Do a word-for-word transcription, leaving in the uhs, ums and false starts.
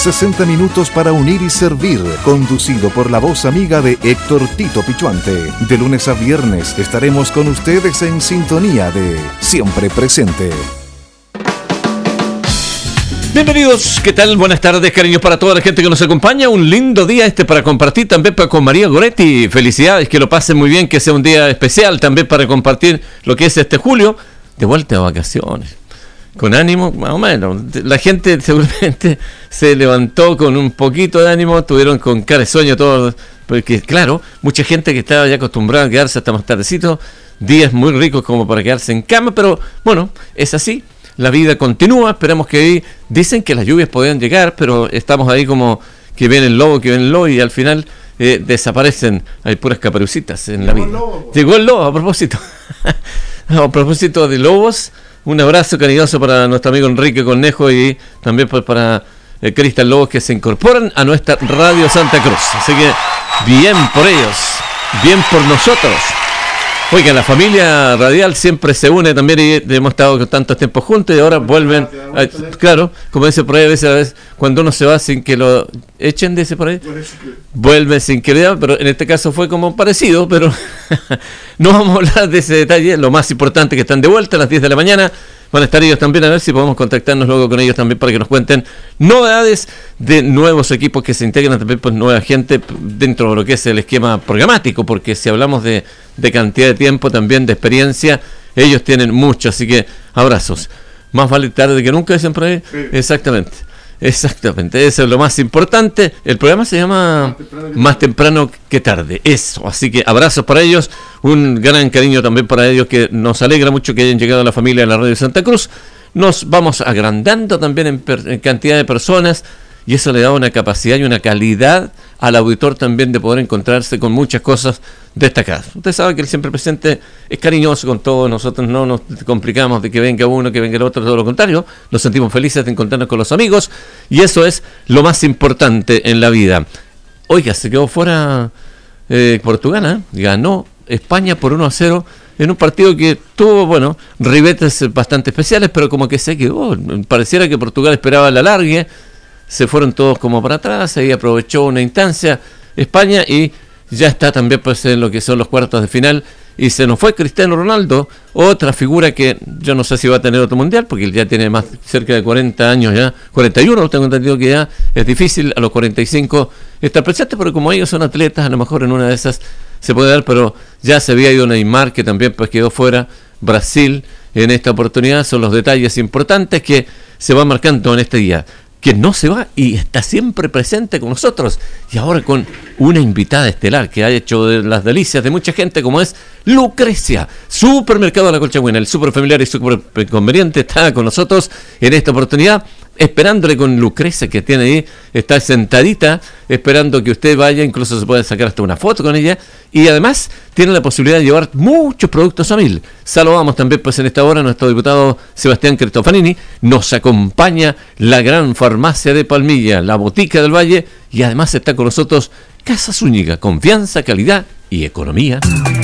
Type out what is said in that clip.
sesenta minutos para unir y servir, conducido por la voz amiga de Héctor Tito Pichuante. De lunes a viernes estaremos con ustedes en sintonía de Siempre Presente. Bienvenidos, ¿qué tal? Buenas tardes, cariños para toda la gente que nos acompaña. Un lindo día este para compartir también con María Goretti. Felicidades, que lo pasen muy bien, que sea un día especial también para compartir lo que es este julio. De vuelta a vacaciones, con ánimo, más o menos. La gente seguramente se levantó con un poquito de ánimo, estuvieron con cara de sueño todos, porque claro, mucha gente que estaba ya acostumbrada a quedarse hasta más tardecito, días muy ricos como para quedarse en cama, pero bueno, es así. La vida continúa, esperamos que ahí, dicen que las lluvias podrían llegar, pero estamos ahí como que viene el lobo, que viene el lobo y al final eh, desaparecen, hay puras caperucitas en la vida. El lobo. Llegó el lobo, a propósito. A propósito de lobos, un abrazo cariñoso para nuestro amigo Enrique Cornejo y también pues para eh, Cristian Lobos, que se incorporan a nuestra Radio Santa Cruz. Así que bien por ellos, bien por nosotros. Oiga, la familia radial siempre se une también y hemos estado con tantos tiempos juntos y ahora vuelven, a, claro, como dice por ahí a veces, a veces cuando uno se va sin que lo echen, dice por ahí, vuelve sin que le den, pero en este caso fue como parecido, pero no vamos a hablar de ese detalle. Lo más importante que están de vuelta a las diez de la mañana. Van a estar ellos también, a ver si podemos contactarnos luego con ellos también para que nos cuenten novedades de nuevos equipos que se integran, también pues nueva gente dentro de lo que es el esquema programático, porque si hablamos de, de cantidad de tiempo, también de experiencia, ellos tienen mucho, así que abrazos. Más vale tarde que nunca, dicen por ahí. Sí. Exactamente. Exactamente, eso es lo más importante. El programa se llama Más temprano, más temprano que tarde. Eso, así que abrazos para ellos, un gran cariño también para ellos, que nos alegra mucho que hayan llegado a la familia de la Radio Santa Cruz. Nos vamos agrandando también en, per- en cantidad de personas y eso le da una capacidad y una calidad al auditor también de poder encontrarse con muchas cosas destacadas. Usted sabe que el Siempre Presente es cariñoso con todos, nosotros no nos complicamos de que venga uno, que venga el otro, todo lo contrario, nos sentimos felices de encontrarnos con los amigos y eso es lo más importante en la vida. Oiga, se quedó fuera eh, Portugal, ¿eh? Ganó España por uno a cero en un partido que tuvo, bueno, ribetes bastante especiales, pero como que se quedó, pareciera que Portugal esperaba la largue. Se fueron todos como para atrás, ahí aprovechó una instancia España y ya está también pues en lo que son los cuartos de final y se nos fue Cristiano Ronaldo, otra figura que yo no sé si va a tener otro mundial porque él ya tiene más cerca de cuarenta años ya, cuarenta y uno, tengo entendido que ya es difícil a los cuarenta y cinco estar presente, pero como ellos son atletas, a lo mejor en una de esas se puede dar, pero ya se había ido Neymar, que también pues quedó fuera, Brasil en esta oportunidad, son los detalles importantes que se van marcando en este día, que no se va y está siempre presente con nosotros y ahora con una invitada estelar que ha hecho de las delicias de mucha gente, como es Lucrecia, Supermercado de la Colcha Buena, el súper familiar y súper conveniente, está con nosotros en esta oportunidad, esperándole con Lucrecia, que tiene ahí, está sentadita, esperando que usted vaya, incluso se puede sacar hasta una foto con ella, y además tiene la posibilidad de llevar muchos productos a mil. Saludamos también pues en esta hora a nuestro diputado Sebastián Cristofanini, nos acompaña la gran farmacia de Palmilla, la Botica del Valle, y además está con nosotros Casa Zúñiga, confianza, calidad y economía.